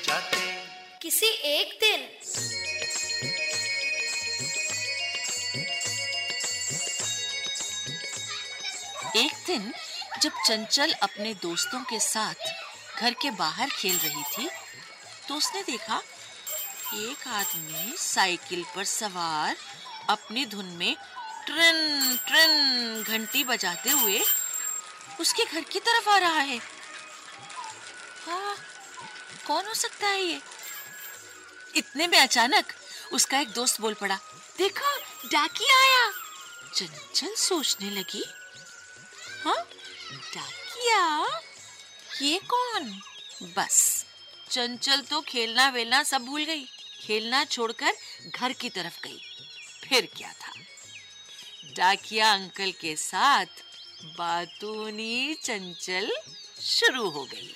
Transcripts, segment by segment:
जाते। किसी एक दिन जब चंचल अपने दोस्तों के साथ घर के बाहर खेल रही थी तो उसने देखा एक आदमी साइकिल पर सवार अपनी धुन में ट्रन ट्रन घंटी बजाते हुए उसके घर की तरफ आ रहा है। हाँ, कौन हो सकता है ये? इतने में अचानक उसका एक दोस्त बोल पड़ा, देखो डाकिया आया। चंचल सोचने लगी, हाँ डाकिया, ये कौन? बस चंचल तो खेलना वेलना सब भूल गई, खेलना छोड़कर घर की तरफ गई। फिर क्या था, डाकिया अंकल के साथ बातूनी चंचल शुरू हो गई।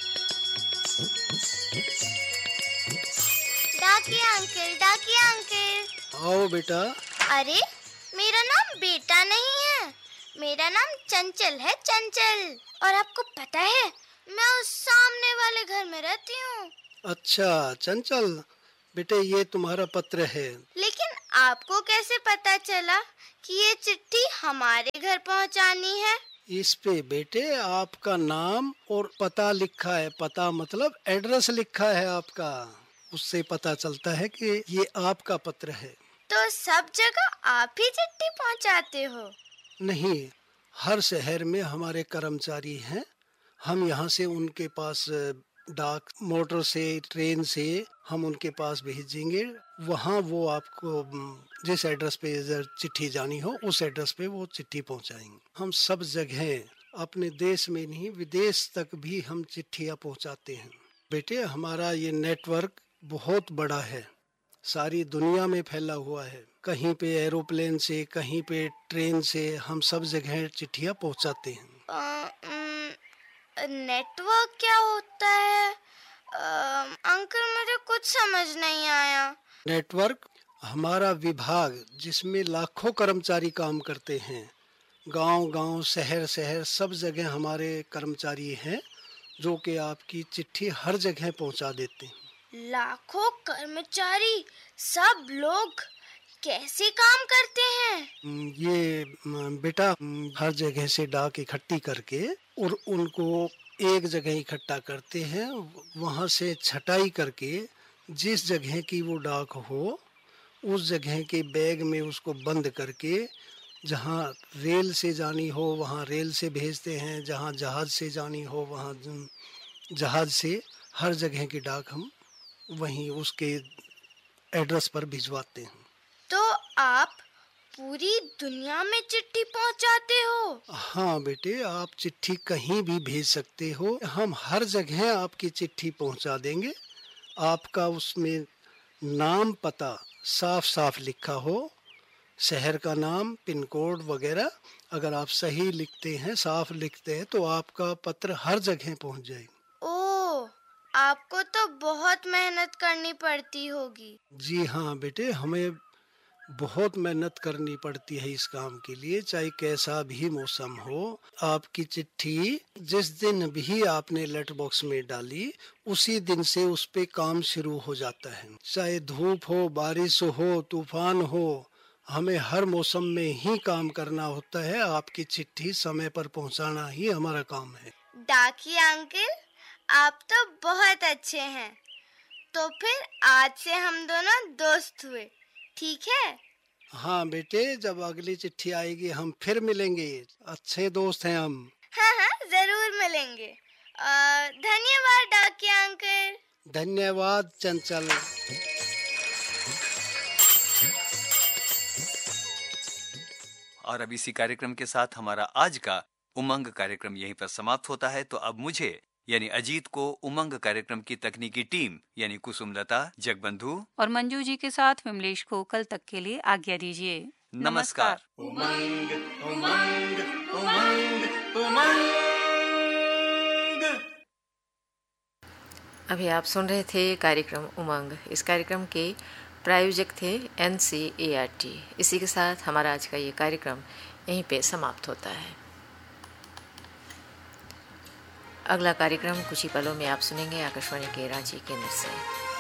डाकिया अंकल। आओ बेटा। अरे मेरा नाम बेटा नहीं है, मेरा नाम चंचल है, चंचल। और आपको पता है मैं उस सामने वाले घर में रहती हूँ। अच्छा चंचल, बेटे ये तुम्हारा पत्र है। लेकिन आपको कैसे पता चला कि ये चिट्ठी हमारे घर पहुँचानी है? इस पे बेटे आपका नाम और पता लिखा है। पता मतलब एड्रेस लिखा है आपका, उससे पता चलता है कि ये आपका पत्र है। तो सब जगह आप ही चिट्ठी पहुँचाते हो? नहीं, हर शहर में हमारे कर्मचारी हैं। हम यहाँ से उनके पास डाक मोटर से, ट्रेन से हम उनके पास भेजेंगे। वहाँ वो आपको जिस एड्रेस पे चिट्ठी जानी हो उस एड्रेस पे वो चिट्ठी पहुँचाएंगे। हम सब जगह अपने देश में नहीं विदेश तक भी हम चिट्ठियाँ पहुँचाते हैं। बेटे हमारा ये नेटवर्क बहुत बड़ा है, सारी दुनिया में फैला हुआ है। कहीं पे एरोप्लेन से, कहीं पे ट्रेन से, हम सब जगह चिट्ठियाँ पहुँचाते हैं। नेटवर्क क्या होता है? अंकल मुझे कुछ समझ नहीं आया। नेटवर्क हमारा विभाग जिसमें लाखों कर्मचारी काम करते हैं। गांव-गांव, शहर-शहर सब जगह हमारे कर्मचारी हैं जो कि आपकी चिट्ठी हर जगह पहुंचा देते हैं। लाखों कर्मचारी, सब लोग कैसे काम करते हैं? ये बेटा हर जगह से डाक इकट्ठी करके और उनको एक जगह इकट्ठा करते हैं। वहाँ से छटाई करके जिस जगह की वो डाक हो उस जगह के बैग में उसको बंद करके जहाँ रेल से जानी हो वहाँ रेल से भेजते हैं, जहाँ जहाज से जानी हो वहाँ जहाज से। हर जगह की डाक हम वहीं उसके एड्रेस पर भिजवाते हैं। तो आप पूरी दुनिया में चिट्ठी पहुंचाते हो? हाँ बेटे, आप चिट्ठी कहीं भी भेज सकते हो। हम हर जगह आपकी चिट्ठी पहुंचा देंगे। आपका उसमें नाम पता साफ साफ लिखा हो, शहर का नाम, पिन कोड वगैरह अगर आप सही लिखते हैं, साफ लिखते हैं तो आपका पत्र हर जगह पहुंच जाएगा। ओह, आपको तो बहुत मेहनत करनी पड़ती होगी। जी हाँ बेटे, हमें बहुत मेहनत करनी पड़ती है इस काम के लिए, चाहे कैसा भी मौसम हो। आपकी चिट्ठी जिस दिन भी आपने लेटर बॉक्स में डाली उसी दिन से उस पे काम शुरू हो जाता है। चाहे धूप हो, बारिश हो, तूफान हो, हमें हर मौसम में ही काम करना होता है। आपकी चिट्ठी समय पर पहुंचाना ही हमारा काम है। डाकिया अंकल, आप तो बहुत अच्छे हैं। तो फिर आज से हम दोनों दोस्त हुए, ठीक है? हाँ बेटे, जब अगली चिट्ठी आएगी हम फिर मिलेंगे। अच्छे दोस्त हैं हम। हाँ, जरूर मिलेंगे। धन्यवाद डाकिया अंकल। धन्यवाद चंचल। और अब इसी कार्यक्रम के साथ हमारा आज का उमंग कार्यक्रम यहीं पर समाप्त होता है। तो अब मुझे यानी अजीत को उमंग कार्यक्रम की तकनीकी टीम यानी कुसुमलता, जगबंधु और मंजू जी के साथ विमलेश को कल तक के लिए आज्ञा दीजिए। नमस्कार। उमंग उमंग उमंग उमंग। अभी आप सुन रहे थे कार्यक्रम उमंग। इस कार्यक्रम के प्रायोजक थे NCERT। इसी के साथ हमारा आज का ये कार्यक्रम यहीं पे समाप्त होता है। अगला कार्यक्रम कुछ ही पलों में आप सुनेंगे आकाशवाणी के रांची केंद्र से।